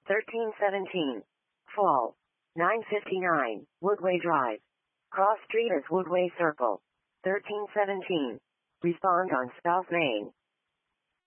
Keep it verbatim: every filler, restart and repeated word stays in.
thirteen seventeen. Fall. nine fifty-nine, Woodway Drive. Cross Street as Woodway Circle. thirteen seventeen. Respond on South Main.